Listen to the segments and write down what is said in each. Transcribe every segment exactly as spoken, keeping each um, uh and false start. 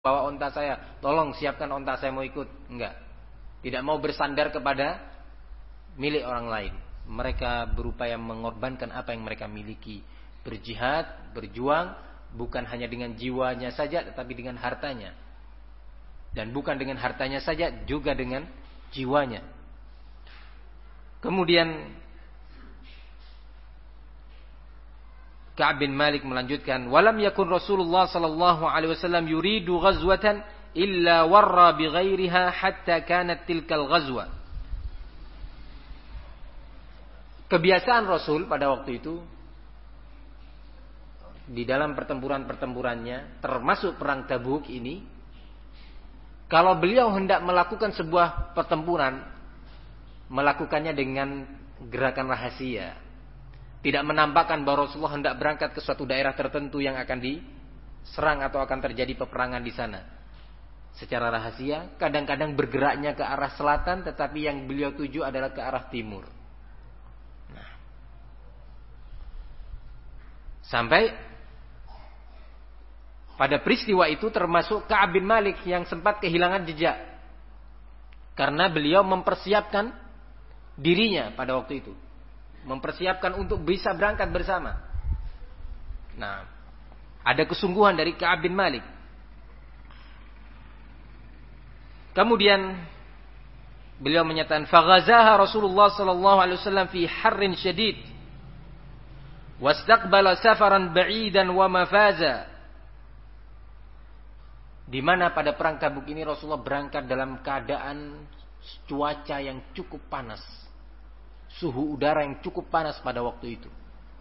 bawa onta saya, tolong siapkan onta saya mau ikut. Enggak. Tidak mau bersandar kepada milik orang lain. Mereka berupaya mengorbankan apa yang mereka miliki. Berjihad, berjuang, bukan hanya dengan jiwanya saja, tetapi dengan hartanya. Dan bukan dengan hartanya saja, juga dengan jiwanya. Kemudian Ka'ab bin Malik melanjutkan, "Walam yakun Rasulullah sallallahu alaihi wasallam yuridu ghazwatan illa warra bi ghairiha hatta kanat tilkal ghazwa." Kebiasaan Rasul pada waktu itu di dalam pertempuran-pertempurannya, termasuk perang Tabuk ini, kalau beliau hendak melakukan sebuah pertempuran, melakukannya dengan gerakan rahasia. Tidak menampakkan bahwa Rasulullah hendak berangkat ke suatu daerah tertentu yang akan diserang atau akan terjadi peperangan di sana. Secara rahasia, kadang-kadang bergeraknya ke arah selatan, tetapi yang beliau tuju adalah ke arah timur. Nah. Sampai pada peristiwa itu termasuk Ka'ab bin Malik yang sempat kehilangan jejak. Karena beliau mempersiapkan dirinya pada waktu itu. Mempersiapkan untuk bisa berangkat bersama. Nah, ada kesungguhan dari Ka'ab bin Malik. Kemudian beliau menyatakan, "Faghazaha Rasulullah sallallahu alaihi wasallam fi harrin syadid, wastaqbala safaran ba'idan wa mafaza." Di mana pada perang Tabuk ini Rasulullah berangkat dalam keadaan cuaca yang cukup panas. Suhu udara yang cukup panas pada waktu itu.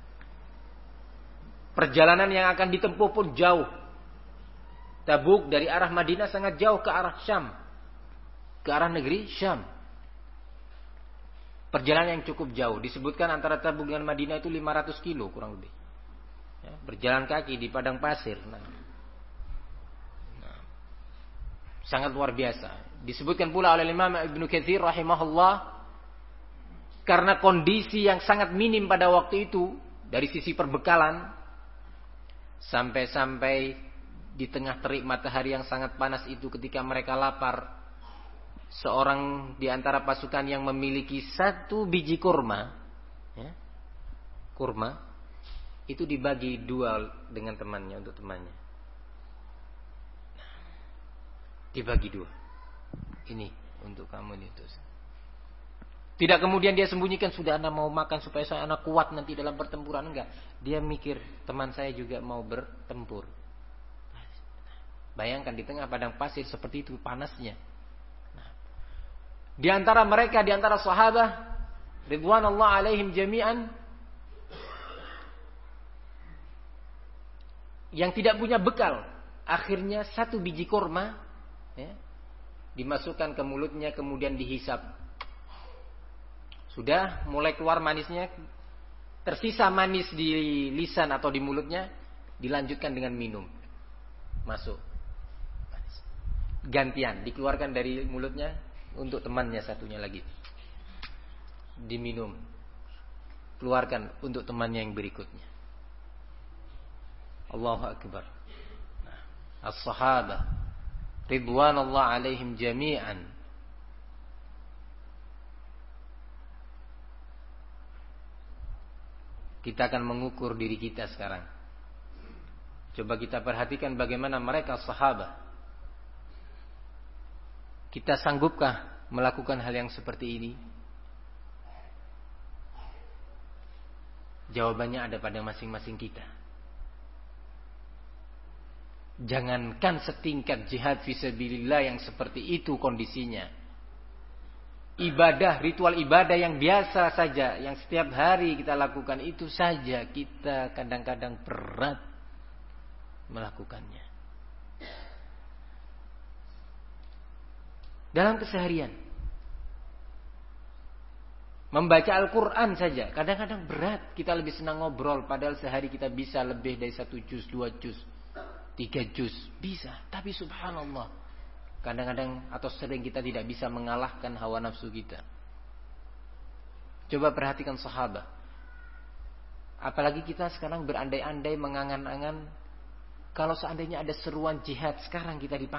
Perjalanan yang akan ditempuh pun jauh. Tabuk dari arah Madinah sangat jauh ke arah Syam. Ke arah negeri Syam. Perjalanan yang cukup jauh. Disebutkan antara Tabuk dengan Madinah itu lima ratus kilo kurang lebih. Ya, berjalan kaki di padang pasir. Nah. Nah. Sangat luar biasa. Disebutkan pula oleh Imam Ibnu Katsir rahimahullah, karena kondisi yang sangat minim pada waktu itu dari sisi perbekalan, sampai-sampai di tengah terik matahari yang sangat panas itu ketika mereka lapar, seorang di antara pasukan yang memiliki satu biji kurma, ya, kurma itu dibagi dua dengan temannya, untuk temannya dibagi dua, ini untuk kamu, ini untuk saya. Tidak kemudian dia sembunyikan, sudah anak mau makan supaya saya anak kuat nanti dalam pertempuran. Enggak. Dia mikir, teman saya juga mau bertempur. Bayangkan di tengah padang pasir seperti itu panasnya. Nah, di antara mereka, di antara sahabat ridwanullah alaihim jami'an, yang tidak punya bekal, akhirnya satu biji kurma, ya, dimasukkan ke mulutnya, kemudian dihisap. Sudah mulai keluar manisnya, tersisa manis di lisan atau di mulutnya, dilanjutkan dengan minum. Masuk. Gantian, dikeluarkan dari mulutnya untuk temannya satunya lagi. Diminum. Keluarkan untuk temannya yang berikutnya. Allahu Akbar. Nah, as-sahabah ridwanullah alaihim jami'an. Kita akan mengukur diri kita sekarang. Coba kita perhatikan bagaimana mereka sahabat. Kita sanggupkah melakukan hal yang seperti ini? Jawabannya ada pada masing-masing kita. Jangankan setingkat jihad fisabilillah yang seperti itu kondisinya. Ibadah, ritual ibadah yang biasa saja, yang setiap hari kita lakukan, itu saja kita kadang-kadang berat melakukannya. Dalam keseharian, membaca Al-Quran saja kadang-kadang berat. Kita lebih senang ngobrol, padahal sehari kita bisa lebih dari satu juz, dua juz, tiga juz, bisa. Tapi subhanallah, kadang-kadang atau sering kita tidak bisa mengalahkan hawa nafsu kita. Coba perhatikan sahabat. Apalagi kita sekarang berandai-andai, mengangan-angan Kalau seandainya ada seruan jihad sekarang kita dipanggil